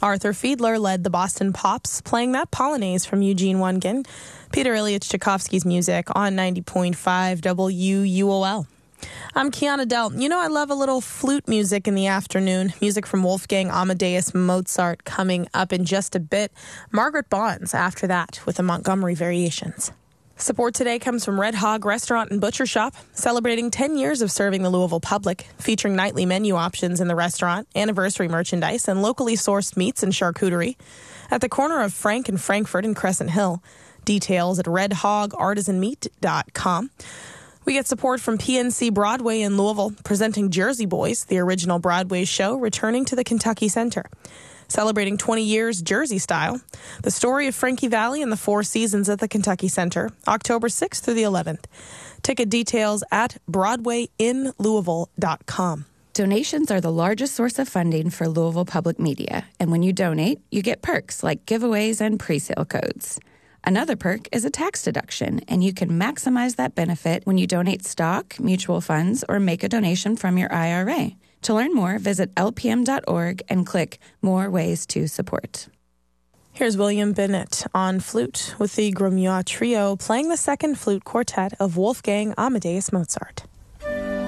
Arthur Fiedler led the Boston Pops, playing that Polonaise from Eugene Onegin. Peter Ilyich Tchaikovsky's music on 90.5 WUOL. I'm Kiana Dell. You know I love a little flute music in the afternoon. Music from Wolfgang Amadeus Mozart coming up in just a bit. Margaret Bonds after that with the Montgomery Variations. Support today comes from Red Hog Restaurant and Butcher Shop, celebrating 10 years of serving the Louisville public, featuring nightly menu options in the restaurant, anniversary merchandise, and locally sourced meats and charcuterie. At the corner of Frank and Frankfurt and Crescent Hill. Details at redhogartisanmeat.com. We get support from PNC Broadway in Louisville, presenting Jersey Boys, the original Broadway show, returning to the Kentucky Center. Celebrating 20 years Jersey style, the story of Frankie Valli and the Four Seasons at the Kentucky Center, October 6th through the 11th. Ticket details at BroadwayInLouisville.com. Donations are the largest source of funding for Louisville Public Media, and when you donate, you get perks like giveaways and presale codes. Another perk is a tax deduction, and you can maximize that benefit when you donate stock, mutual funds, or make a donation from your IRA. To learn more, visit lpm.org and click More Ways to Support. Here's William Bennett on flute with the Gromiois Trio playing the second flute quartet of Wolfgang Amadeus Mozart.